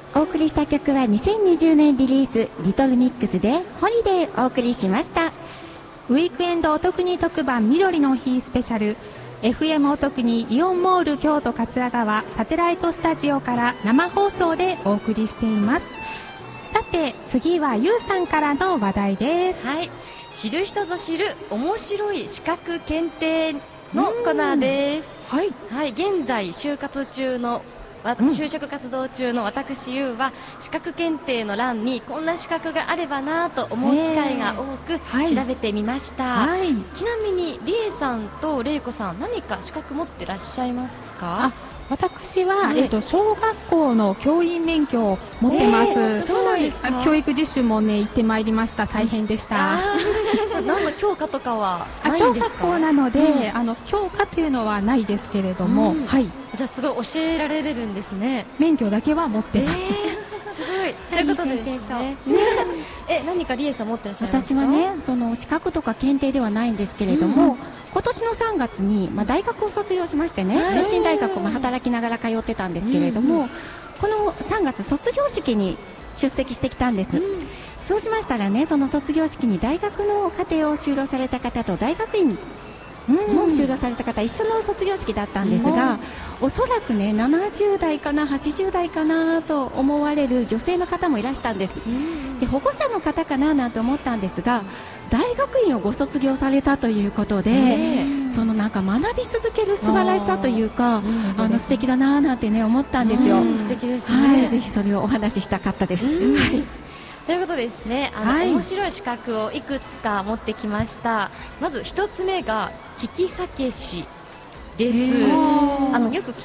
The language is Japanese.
お送りした曲は2020年リリースリトルミックスでホリデーお送りしました。 ウィークエンドお得に特番緑の日スペシャル FM お得にイオンモール京都桂川サテライトスタジオから生放送でお送りしています。さて次はゆうさんからの話題です。 はい、知る人ぞ知る面白い資格検定のコーナーです。 はい、 はい、現在就職活動中の私ゆうは資格検定の欄にこんな資格があればなと思う機会が多く調べてみました。ちなみにりえさんとれいこさん何か資格持ってらっしゃいますか？ 私は、小学校の教員免許を持ってます。 そうなんですか？ 教育実習もね行ってまいりました。大変でした。 何の教科とかはないんですか？ 小学校なので、教科というのはないですけれども、はい。 じゃあすごい教えられるんですね。 免許だけは持ってます。 すごい。ということでですね。何かりえさん持ってらっしゃいますか？ 私はね、その資格とか検定ではないんですけれども、今年の3月に、大学を卒業しましてね、通信大学も働きながら通ってたんですけれども、この3月卒業式に出席してきたんです。そうしましたらね、その卒業式に大学の課程を修了された方と大学院も修了された方一緒の卒業式だったんですが、おそらくね70代かな80代かなと思われる女性の方もいらしたんです。で保護者の方かななんて思ったんですが、大学院をご卒業されたということで、そのなんか学び続ける素晴らしさというか、素敵だななんてね思ったんですよ。 素敵ですね。 はい、ぜひそれをお話ししたかったです。 ということでですね、面白い資格をいくつか持ってきました。まず一つ目が聞き酒師です。よく聞